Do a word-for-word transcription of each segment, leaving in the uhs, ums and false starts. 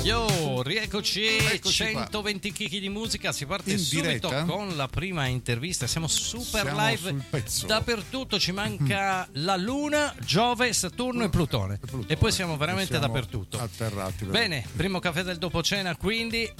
Yo, rieccoci, Eccoci centoventi chicchi di musica, si parte in subito diretta con la prima intervista, siamo super Siamo live sul pezzo. dappertutto, ci manca la Luna, Giove, Saturno e Plutone, Plutone. e poi siamo veramente Siamo dappertutto. atterrati, però. Bene, primo caffè del dopo cena quindi,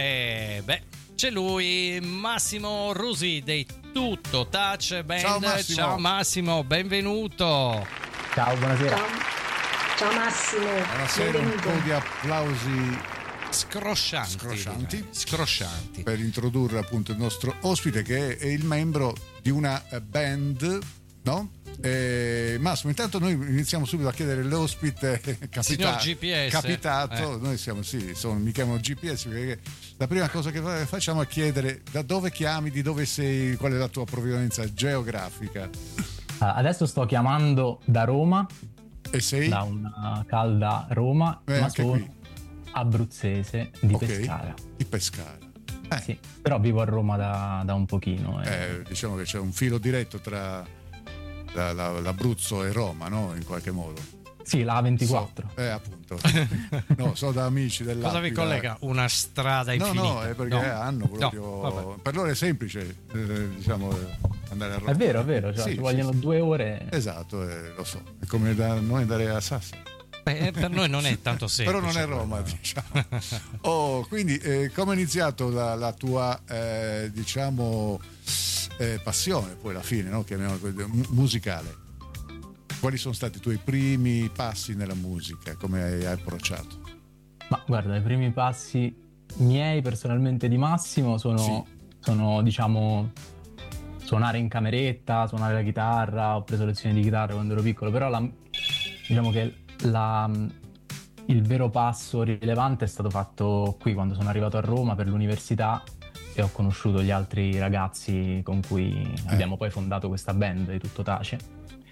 e beh, c'è lui, Massimo Rusi dei Tutto Touch Band. Ciao Massimo. Ciao Massimo, benvenuto. Ciao, buonasera. Ciao, Ciao Massimo, Buonasera, un benvenuto. po' di applausi Scroscianti, Scroscianti. direi. Scroscianti. per introdurre appunto il nostro ospite, che è il membro di una band, no? Eh, Massimo, intanto noi iniziamo subito a chiedere l'ospite capita- Signor G P S. capitato. Eh. Noi siamo, sì, sono, mi chiamo G P S perché la prima cosa che fa- facciamo è chiedere da dove chiami, di dove sei, qual è la tua provenienza geografica. Ah, Adesso sto chiamando da Roma, E sei? da una calda Roma, Eh, ma anche sono qui. abruzzese di Ok. Pescara. Di Pescara. Eh, Sì, però vivo a Roma da, da un pochino. e- eh, diciamo che c'è un filo diretto tra la- la- l'Abruzzo e Roma, no? In qualche modo. Sì, la A ventiquattro. So- eh, appunto. No, so da amici dell'Aquila. Cosa vi collega? Una strada No, infinita. no, è perché No. hanno proprio. No, vabbè. per loro è semplice, eh, diciamo, eh, andare a Roma. È vero, è vero, cioè Sì, ci sì, vogliono sì. due ore. Esatto, eh, lo so. È come da noi andare a Sassari. Beh, per noi non è tanto semplice. Però non è Roma, diciamo. Oh, quindi eh, come è iniziato la, la tua, eh, diciamo, eh, passione, poi alla fine, no? Chiamiamola così, mu- musicale? Quali sono stati i tuoi primi passi nella musica? Come hai approcciato? Ma guarda, i primi passi miei personalmente di Massimo sono, Sì. sono diciamo, suonare in cameretta, suonare la chitarra. Ho preso lezioni di chitarra quando ero piccolo, però la, diciamo che la, il vero passo rilevante è stato fatto qui, quando sono arrivato a Roma per l'università e ho conosciuto gli altri ragazzi con cui abbiamo poi fondato questa band di Tutto Tace.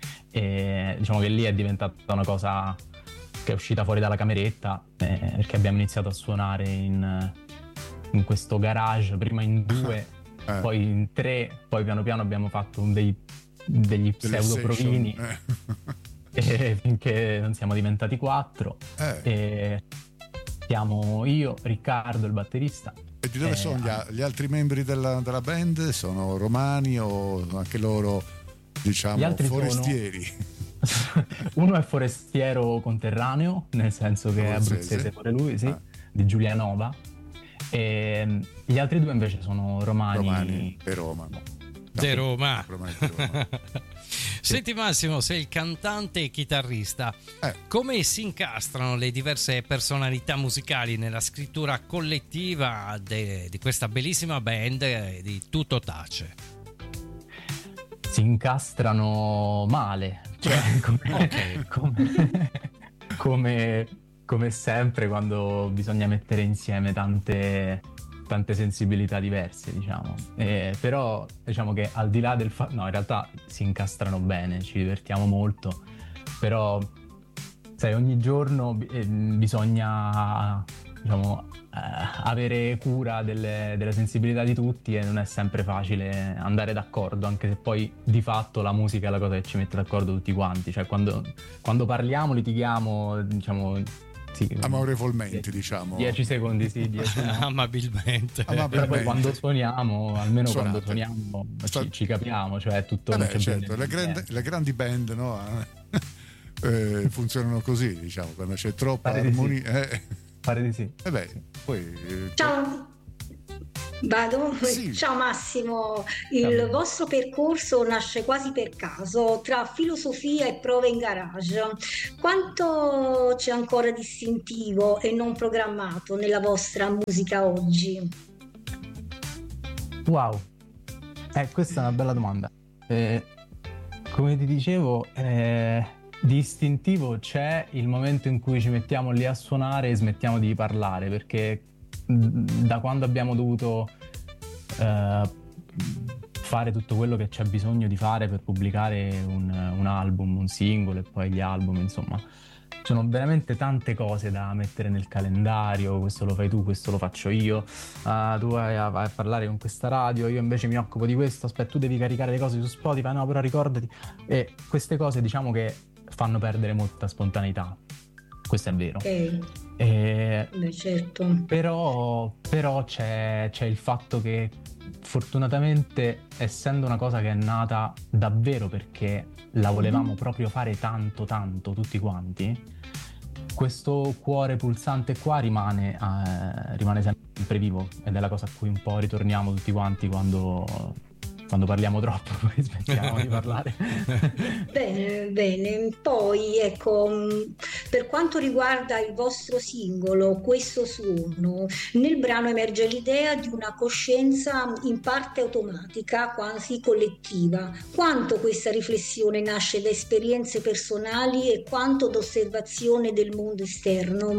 E diciamo che lì è diventata una cosa che è uscita fuori dalla cameretta, eh, perché abbiamo iniziato a suonare in, in questo garage, prima in due, Eh. poi in tre, poi piano piano abbiamo fatto un dei, degli Delle pseudo provini, session? e finché non siamo diventati quattro. Eh. Eh. E siamo io, Riccardo il batterista. E di dove eh, sono gli, a- gli altri membri della, della band? Sono romani o anche loro, diciamo, Gli altri sono- forestieri? Uno è forestiero conterraneo, nel senso che è Abruzzese. abruzzese pure lui, sì, Ah. di Giulianova. E gli altri due invece sono romani. Romani e Roma. De Roma. Romani di Roma. Senti Massimo, sei il cantante e chitarrista. Eh. Come si incastrano le diverse personalità musicali nella scrittura collettiva de- di questa bellissima band eh, di Tutto Tace? Si incastrano male, cioè come, Ok. come, come, come sempre quando bisogna mettere insieme tante, tante sensibilità diverse, diciamo. Eh, però diciamo che al di là del fatto, no, in realtà si incastrano bene, ci divertiamo molto, però sai, ogni giorno bi- eh, bisogna, diciamo, eh, avere cura delle, delle sensibilità di tutti, e non è sempre facile andare d'accordo, anche se poi di fatto la musica è la cosa che ci mette d'accordo tutti quanti. Cioè quando, quando parliamo, litighiamo, diciamo, sì, Amorevolmente, diciamo. dieci secondi sì, dieci no. Amabilmente. Amabilmente. Però poi quando suoniamo, almeno Suonate. quando suoniamo, Sta- ci, ci capiamo, cioè è tutto... Eh non beh, c'è certo, bene le, niente. grandi, le grandi band, no? eh, funzionano così, diciamo, quando c'è troppa Pare di sì. armonia. Eh, Pare di sì. eh beh, poi eh, Ciao, vado. Sì. Ciao Massimo, il Ciao. vostro percorso nasce quasi per caso, tra filosofia e prove in garage. Quanto c'è ancora distintivo e non programmato nella vostra musica oggi? Wow, eh, questa è una bella domanda. Eh, come ti dicevo, eh, distintivo c'è il momento in cui ci mettiamo lì a suonare e smettiamo di parlare, perché mh, da quando abbiamo dovuto eh, fare tutto quello che c'è bisogno di fare per pubblicare un, un album, un singolo e poi gli album, insomma, sono veramente tante cose da mettere nel calendario. Questo lo fai tu, questo lo faccio io, uh, tu vai a, vai a parlare con questa radio, io invece mi occupo di questo, aspetta, tu devi caricare le cose su Spotify, no però ricordati. E queste cose diciamo che fanno perdere molta spontaneità, questo è vero. Ok. E, Beh, certo. però però c'è, c'è il fatto che fortunatamente, essendo una cosa che è nata davvero perché la volevamo Mhm. proprio fare tanto tanto tutti quanti, questo cuore pulsante qua rimane, eh, rimane sempre vivo, ed è la cosa a cui un po' ritorniamo tutti quanti quando, quando parliamo troppo, poi smettiamo di parlare. Bene, bene. Poi, ecco, mh, per quanto riguarda il vostro singolo, questo suono, nel brano emerge l'idea di una coscienza in parte automatica, quasi collettiva. Quanto questa riflessione nasce da esperienze personali e quanto da osservazione del mondo esterno?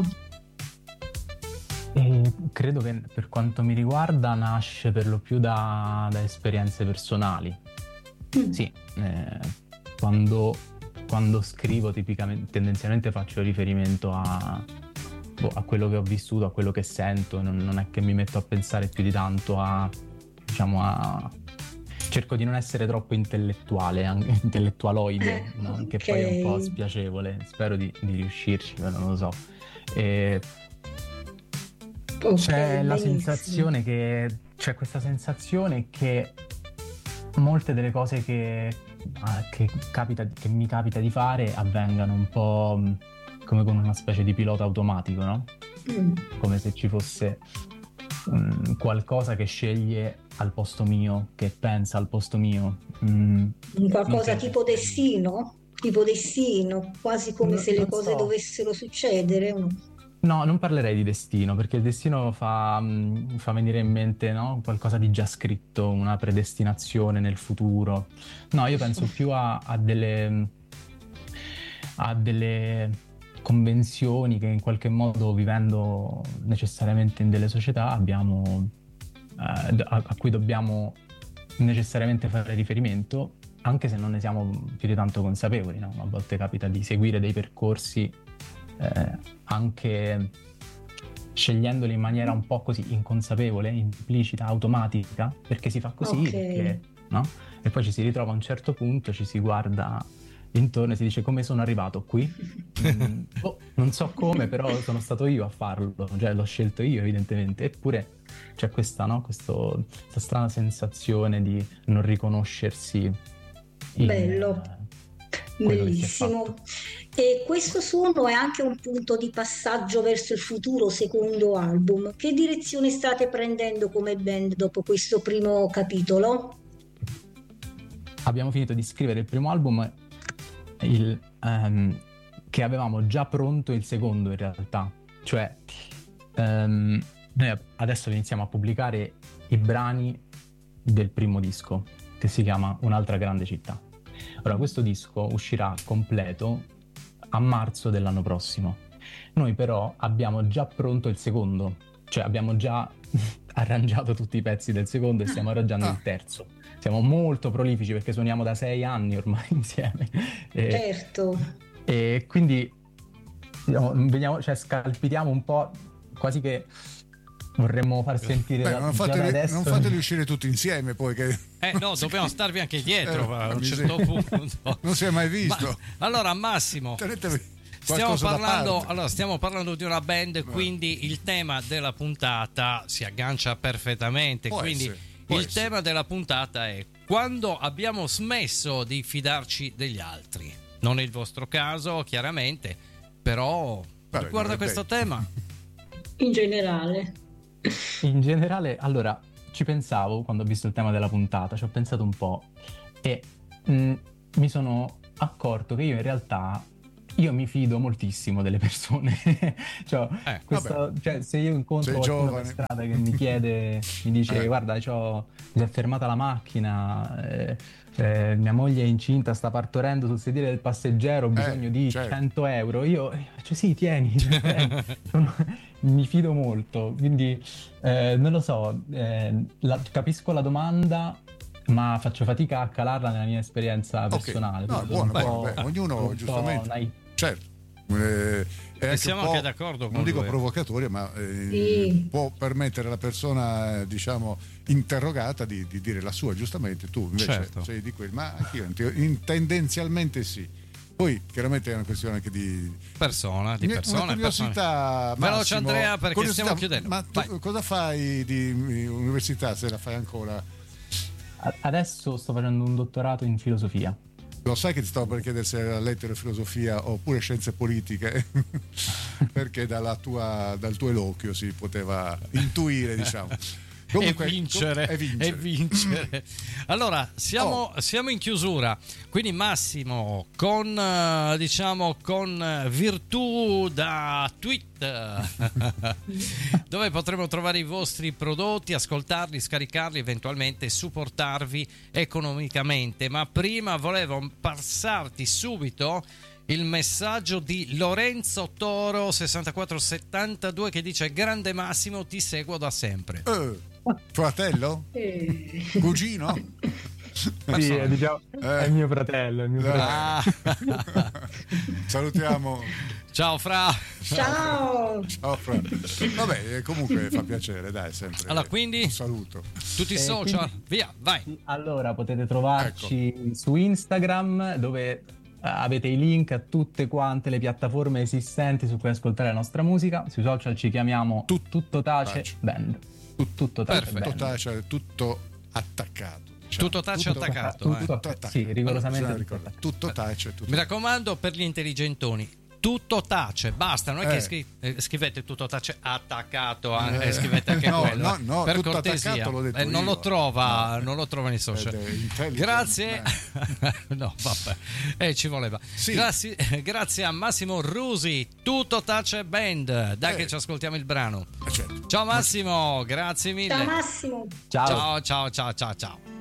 E credo che per quanto mi riguarda nasce per lo più da, da esperienze personali. Mm. Sì, eh, quando, quando scrivo tipicamente, tendenzialmente faccio riferimento a, boh, a quello che ho vissuto, a quello che sento, non, non è che mi metto a pensare più di tanto a, diciamo, a... Cerco di non essere troppo intellettuale, anche intellettualoide, Eh, no? Che ok. poi è un po' spiacevole. Spero di, di riuscirci, però non lo so. E Ok, c'è la benissimo. sensazione che c'è questa sensazione che molte delle cose che, ah, che capita, che mi capita di fare avvengano un po' mh, come con una specie di pilota automatico, no? Mm. Come se ci fosse mh, qualcosa che sceglie al posto mio, che pensa al posto mio. Mm, Un qualcosa non tipo credo- destino? Tipo destino, quasi come No- se le non cose so. dovessero succedere. o no? No, non parlerei di destino, perché il destino fa, mh, fa venire in mente, no? Qualcosa di già scritto, una predestinazione nel futuro. No, io penso più a, a delle, a delle convenzioni che in qualche modo, vivendo necessariamente in delle società, abbiamo, eh, d- a, a cui dobbiamo necessariamente fare riferimento, anche se non ne siamo più di tanto consapevoli, no? A volte capita di seguire dei percorsi eh, anche scegliendoli in maniera un po' così inconsapevole, implicita, automatica, perché si fa così, Ok. perché, no? E poi ci si ritrova a un certo punto, ci si guarda intorno e si dice: come sono arrivato qui? Mm, boh, non so come, però sono stato io a farlo, cioè l'ho scelto io evidentemente, eppure c'è questa, no? Questo, questa strana sensazione di non riconoscersi in Bello, eh, quello che si è bellissimo. fatto. E questo suono è anche un punto di passaggio verso il futuro secondo album. Che direzione state prendendo come band dopo questo primo capitolo? Abbiamo finito di scrivere il primo album, il, ehm, che avevamo già pronto il secondo in realtà, cioè ehm, noi adesso iniziamo a pubblicare i brani del primo disco, che si chiama Un'altra grande città. Ora, questo disco uscirà completo a marzo dell'anno prossimo. Noi però abbiamo già pronto il secondo, cioè abbiamo già arrangiato tutti i pezzi del secondo e stiamo arrangiando Ah. il terzo. Siamo molto prolifici perché suoniamo da sei anni ormai insieme. E, Certo. e quindi diciamo, veniamo, cioè, scalpitiamo un po', quasi che vorremmo far sentire Beh, da, non già da fateli, adesso. non fateli uscire tutti insieme poi che Eh no, dobbiamo starvi anche dietro Eh, a un miseria. certo punto. non si è mai visto. Ma- allora Massimo, Tenetevi stiamo qualcosa da parlando, parte. allora, stiamo parlando di una band, quindi il tema della puntata si aggancia perfettamente. Può Quindi essere, può il essere. tema della puntata è: quando abbiamo smesso di fidarci degli altri. Non è il vostro caso, chiaramente, però Vabbè, riguarda non è questo detto. tema. In generale. In generale, allora, ci pensavo quando ho visto il tema della puntata, ci ho pensato un po' e mh, mi sono accorto che io in realtà io mi fido moltissimo delle persone. Cioè, Eh, questa- cioè, se io incontro Sei qualcuno giovane. per strada che mi chiede, mi dice: Eh. guarda, c'ho, mi si è fermata la macchina, eh, eh, mia moglie è incinta, sta partorendo sul sedile del passeggero, ho bisogno di certo. cento euro. Io eh, faccio: sì, tieni, cioè, prego. Sono- mi fido molto, quindi eh, non lo so, eh, la- capisco la domanda, ma faccio fatica a calarla nella mia esperienza Ok. personale. No, quindi buono, sono un buono, po'- beh, ognuno un po' giustamente. nai- Certo. Eh, è anche siamo un po', anche d'accordo con non dico lui. provocatoria, ma eh, Sì. può permettere alla persona, eh, diciamo, interrogata di, di dire la sua, giustamente. Tu invece Certo. sei di quel, ma anch'io in- tendenzialmente sì. Poi chiaramente è una questione anche di persona, di persona, una curiosità. persona. Veloce Andrea, perché stiamo chiudendo. Ma tu cosa fai di università, se la fai ancora? Adesso sto facendo un dottorato in filosofia. Lo sai che ti stavo per chiedere se era lettera, filosofia oppure scienze politiche, perché dalla tua, dal tuo eloquio si poteva intuire, diciamo. Comunque, e vincere, e vincere. E vincere. Allora siamo, oh. siamo in chiusura, quindi Massimo con diciamo con virtù da tweet dove potremo trovare i vostri prodotti, ascoltarli, scaricarli, eventualmente supportarvi economicamente. Ma prima volevo passarti subito il messaggio di Lorenzo Toro sessantaquattro settantadue che dice: grande Massimo, ti seguo da sempre. Eh, fratello? Eh. Cugino? Sì, è, diciamo, Eh. è mio fratello, è mio fratello. Ah. Salutiamo. Ciao Fra. Ciao. Ciao Fra. Vabbè, comunque fa piacere, dai, sempre. Allora, quindi un saluto. tutti i Eh, social, quindi- via, vai. Allora potete trovarci Ecco. su Instagram, dove avete i link a tutte quante le piattaforme esistenti su cui ascoltare la nostra musica. Sui social ci chiamiamo Tut- Tutto Tace Tace. Band. Tutto Tace Perfetto. Tutto, Band. tace, tutto attaccato. diciamo. Tutto tace Tutto- attaccato. Tutto, eh. Tutto atta- attaccato. sì, rigorosamente Bisogna tutto ricordare. attaccato. Tutto tace, tutto Mi raccomando, per gli intelligentoni, tutto tace, basta, non è che Eh. scri- eh, scrivete tutto tace attaccato, eh, scrivete anche no, quello. no, no, per tutto cortesia. attaccato l'ho detto Eh, non io. lo trova, No. non lo trova nei social. Ed è intelligent Grazie. man. No, vabbè. Eh, ci voleva. Sì. Grazie, grazie a Massimo Rusi, tutto tace band. Dai Eh. che ci ascoltiamo il brano. Eh, certo. Ciao Massimo, grazie mille. Ciao Massimo. Ciao. Ciao ciao ciao ciao ciao.